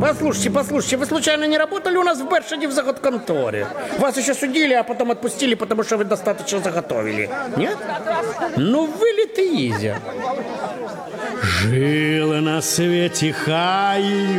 Послушайте, вы случайно не работали у нас в Бершаде в заготконторе? Вас еще судили, а потом отпустили, потому что вы достаточно заготовили. Нет? Ну, вылитый Изя. Жила на свете хай.